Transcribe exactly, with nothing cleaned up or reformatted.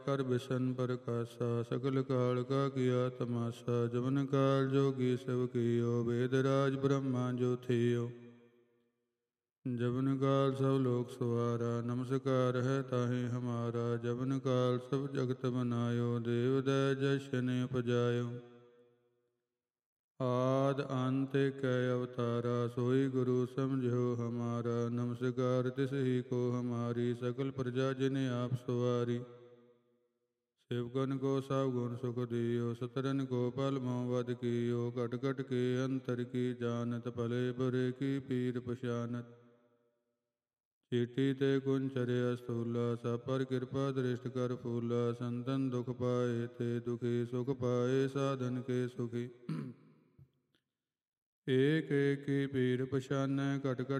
ਕਰ ਬਿਸ਼ਨ ਪ੍ਰਕਾਸ਼ਾ, ਸਕਲ ਕਾਲ ਕਾ ਕੀਆ ਤਮਾਸ਼ਾ। ਜਮਨ ਕਾਲ ਜੋਗੀ ਸਭ ਕੀਓ, ਵੇਦ ਰਾਜ ਬ੍ਰਹਮਾ ਜੋ ਥੀਓ। ਜਬਨ ਕਾਲ ਸਭ ਲੋਕ ਸਵਾਰਾ, ਨਮਸਕਾਰ ਹੈ ਤਾਹੇ ਹਮਾਰਾ। ਜਬਨ ਕਾਲ ਸਭ ਜਗਤ ਬਨਾਇਓ, ਦੇਵ ਦੈ ਜਸ਼ਨ ਉਪਜਾਇਓ। ਆਦਿ ਅੰਤ ਕੈ ਅਵਤਾਰਾ, ਸੋਈ ਗੁਰੂ ਸਮਝਿਓ ਹਮਾਰਾ। ਨਮਸਕਾਰ ਤਿਸ ਹੀ ਕੋ ਹਮਾਰੀ, ਸਕਲ ਪ੍ਰਜਾ ਜਿਨ ਆਪ ਸਵਾਰੀ। ਸੇਵਕਨ ਕੋ ਸਭ ਗੁਣ ਸੁਖ ਦਿਓ, ਸਤਰਨ ਕੋ ਪਲ ਮੋਹ ਵਧ ਕੀਓ। ਘਟ ਘਟ ਕੇ ਅੰਤਰ ਕੀ ਜਾਨਤ, ਭਲੇ ਬੁਰੇ ਕੀ ਪੀਰ ਪਛਾਨਤ। ਚੀਟੀ ਤੇ ਕੁੰਚਰਿਆ ਸਥੂਲਾ, ਸਭ ਪਰ ਕਿਰਪਾ ਦ੍ਰਿਸ਼ਟ ਕਰ ਫੂਲਾ। ਸੰਤਨ ਦੁਖ ਪਾਏ ਤੇ ਦੁਖੀ, ਸੁਖ ਪਾਏ ਸਾਧਨ ਕੇ ਸੁਖੀ। ਏਕ ਏਕ ਕੀ ਪੀਰ ਪਛਾਨੈ, ਘਟ ਘਟ